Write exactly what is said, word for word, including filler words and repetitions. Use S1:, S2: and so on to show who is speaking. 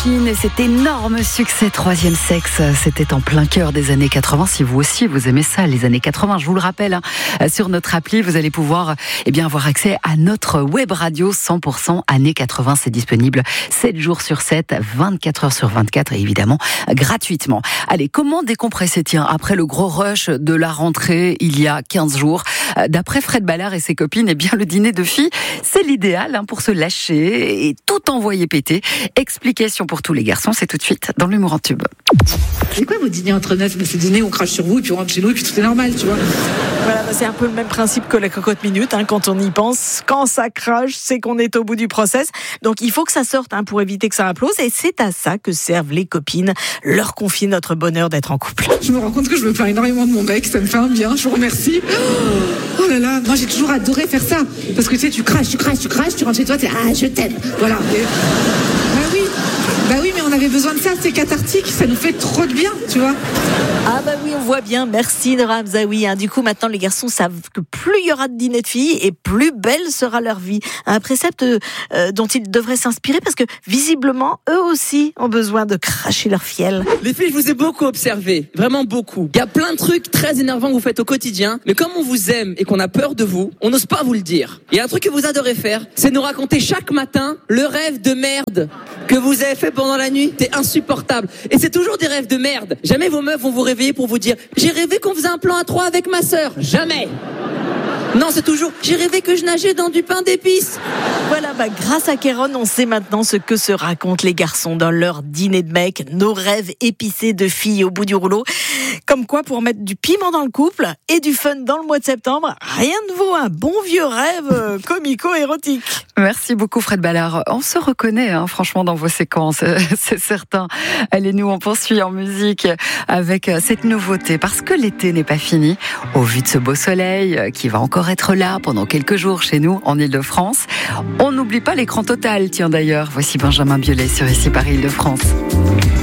S1: Copine et cet énorme succès Troisième Sexe, c'était en plein cœur des années quatre-vingts. Si vous aussi vous aimez ça, les années quatre-vingts, je vous le rappelle, hein, sur notre appli, vous allez pouvoir eh bien avoir accès à notre web radio cent pour cent années quatre-vingts. C'est disponible sept jours sur sept, vingt-quatre heures sur vingt-quatre et évidemment gratuitement. Allez, comment décompresser, tiens, après le gros rush de la rentrée il y a quinze jours? D'après Fred Ballard et ses copines, eh bien le dîner de filles, c'est l'idéal hein, pour se lâcher et tout envoyer péter. Explication pour tous les garçons, c'est tout de suite dans l'humour en tube.
S2: C'est quoi vos dîners entre neufs? C'est dîner, on crache sur vous et puis on rentre chez nous et puis tout est normal, tu vois.
S3: Voilà, bah c'est un peu le même principe que la cocotte minute, hein, quand on y pense. Quand ça crache, c'est qu'on est au bout du process. Donc il faut que ça sorte hein, pour éviter que ça implose. Et c'est à ça que servent les copines, leur confier notre bonheur d'être en couple.
S2: Je me rends compte que je me plains énormément de mon mec, ça me fait un bien, je vous remercie. Oh là là, moi j'ai toujours adoré faire ça. Parce que tu sais, tu craches, tu craches, tu craches, tu rentres chez toi, tu es ah, je t'aime. Voilà. Et... Bah oui, bah oui, mais on avait besoin de ça, c'est cathartique, ça nous fait trop de bien, tu vois.
S3: Ah bah oui, on voit bien, merci Nora Hamzaoui. Hein. Du coup, maintenant, les garçons savent que plus il y aura de dîners de filles et plus belle sera leur vie. Un précepte euh, dont ils devraient s'inspirer parce que, visiblement, eux aussi ont besoin de cracher leur fiel.
S4: Les filles, je vous ai beaucoup observé, vraiment beaucoup. Il y a plein de trucs très énervants que vous faites au quotidien, mais comme on vous aime et qu'on a peur de vous, on n'ose pas vous le dire. Il y a un truc que vous adorez faire, c'est nous raconter chaque matin le rêve de merde que vous avez fait pendant la nuit. C'est insupportable. Et c'est toujours des rêves de merde. Jamais vos meufs vont vous réveiller pour vous dire « J'ai rêvé qu'on faisait un plan à trois avec ma sœur ». Jamais. Non, c'est toujours « J'ai rêvé que je nageais dans du pain d'épices ».
S3: Voilà, bah, grâce à Kéron, on sait maintenant ce que se racontent les garçons dans leur dîner de mecs, nos rêves épicés de filles au bout du rouleau. Comme quoi, pour mettre du piment dans le couple et du fun dans le mois de septembre, rien ne vaut un bon vieux rêve comico-érotique.
S1: Merci beaucoup Fred Ballard. On se reconnaît hein, franchement dans vos séquences, c'est certain. Allez, nous on poursuit en musique avec cette nouveauté parce que l'été n'est pas fini. Au vu de ce beau soleil qui va encore être là pendant quelques jours chez nous en Île-de-France, on n'oublie pas l'écran total. Tiens d'ailleurs, voici Benjamin Biolay sur Ici Paris Île-de-France.